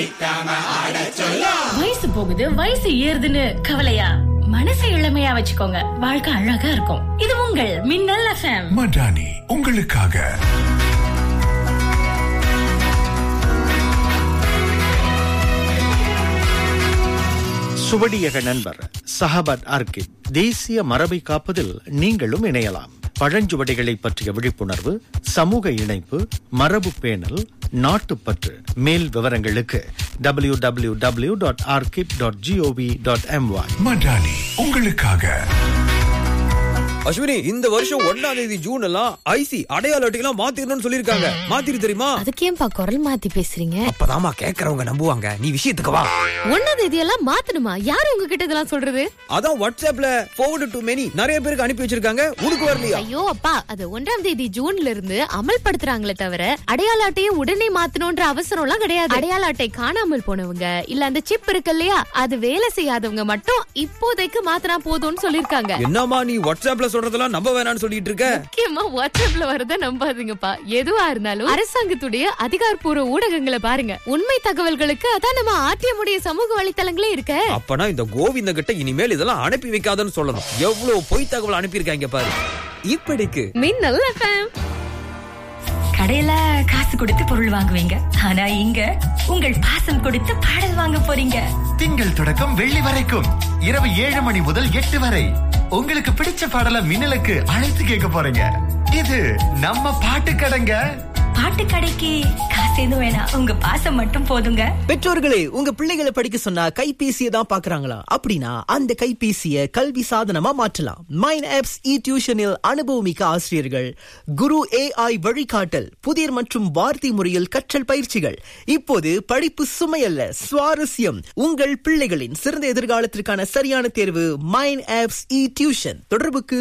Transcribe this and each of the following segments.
வயசு போகுது, வயசு ஏறுதுன்னு கவலையா? மனசை இளமையா வச்சுக்கோங்க, வாழ்க்கை அழகா இருக்கும். இது உங்கள் மின்னல் FM. மடானி உங்களுக்காக. சுவடியக நண்பர் சஹபத் அர்கிப் தேசிய மரபை காப்பதில் நீங்களும் இணையலாம். பழஞ்சுவடிகளை பற்றிய விழிப்புணர்வு, சமூக இணைப்பு, மரபு பேணல், நாட்டுப்பற்று. மேல் விவரங்களுக்கு www.arkip.gov.my. மடானி உங்களுக்காக. அஸ்வினி, இந்த வருஷம் 1ஆம் தேதி ஜூன் எல்லாம் ஐசி அடையாள அட்டையெல்லாம் மாத்திரணும்னு சொல்லிருக்காங்க. மாத்திரு தெரியுமா? அதுக்கேன்பா குரல் மாத்தி பேசுறீங்க? அப்பதாமா கேக்குறவங்க நம்புவாங்க. நீ விஷயத்துக்கு வா. 1ஆம் தேதி எல்லாம் மாத்தணுமா? யாரு உங்ககிட்ட இதெல்லாம் சொல்றது? அதான் வாட்ஸ்அப்ல forward to many நிறைய பேருக்கு அனுப்பி வச்சிருக்காங்க. உனக்கு வரலையா? ஐயோ அப்பா, அது 1ஆம் தேதி ஜூன்ல இருந்து அமல்படுத்துறாங்களே தவிர அடையாள அட்டையை உடனே மாத்தணும்ன்ற அவசரம் எல்லாம் கிடையாது. அடையாள அட்டை காணாமல் போனவங்க, இல்ல அந்த சிப் இருக்கு இல்லையா, அது வேலை செய்யாதவங்க மட்டும் இப்போதைக்கு மாத்தினா போதும்னு சொல்லிருக்காங்க. என்னமா நீ வாட்ஸ்அப்ல சொல்றதெல்லாம் நம்ப வேணாம்னு சொல்லிட்டு இருக்க? முக்கியமா வாட்ஸ்அப்ல வரத நம்பாதீங்கப்பா. எதுவா இருந்தாலும் அரசாங்கத்துடைய அதிகாரப்பூர்வ ஊடகங்களை பாருங்க. உண்மை தகவல்களுக்கு அதான் நம்ம ஆர்டிஎம்முடைய சமூக வலைத்தளங்களே இருக்க. அப்பனா இந்த கோவிந்த கிட்ட இனிமேல் இதெல்லாம் அனுப்பி வைக்காதன்னு சொல்லணும். எவ்வளவு பொய் தகவல் அனுப்பியிருக்காங்க பாரு. இப்படிக்கு மின்னல் FM. கடையில காசு கொடுத்து பொருள் வாங்குவீங்க, ஆனா இங்க உங்கள் பாசம் கொடுத்து பாடல் வாங்க போறீங்க. திங்கள் தொடக்கம் வெள்ளி வரைக்கும் இரவு 7 மணி முதல் 8 வரை உங்களுக்கு பிடிச்ச பாடலை மின்னலுக்கு அழைத்து கேட்க போறீங்க. இது நம்ம பாட்டு கடைங்க. பாட்டு கடைக்கு காசு எதுவும் வேணாம், உங்க பாசம் மட்டும் போதுங்க. பெற்றோர்களே, உங்க பிள்ளைகளை படிக்க சொன்னா கைபேசியை தான் பாக்குறாங்களா? அப்படின்னா அந்த கைபேசியை கல்வி சாதனமா மாற்றலாம். மைண்ட் ஆப்ஸ் டியூஷனில் அனுபவமிக்க ஆசிரியர்கள், குரு AI வழிகாட்டல், புதிர் மற்றும் வார்த்தை முறையில் கற்றல் பயிற்சிகள். இப்போது படிப்பு சுமையல்ல, சுவாரஸ்யம். உங்கள் பிள்ளைகளின் சிறந்த எதிர்காலத்திற்கான சரியான தேர்வு மைண்ட் ஆப்ஸ் டியூஷன். தொடர்புக்கு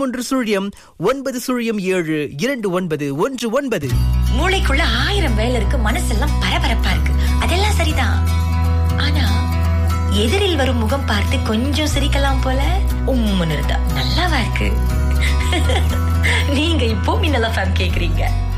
01007291919. மூளைக்குள்ள 1000 வேலை இருக்கு, மனசெல்லாம் பரபரப்பா இருக்கு. அதெல்லாம் சரிதான், ஆனா எதிரில் வரும் முகம் பார்த்து கொஞ்சம் சிரிக்கலாம் போல உம்முன்னு இருந்தா நல்லாவா இருக்கு? நீங்க இப்போ மின்னல் FM கேக்குறீங்க.